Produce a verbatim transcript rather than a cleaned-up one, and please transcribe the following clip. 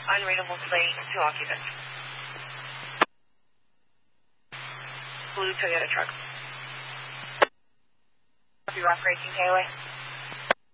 Unreadable plate, two occupants. Blue Toyota truck. Copy, Rock Racing K O A.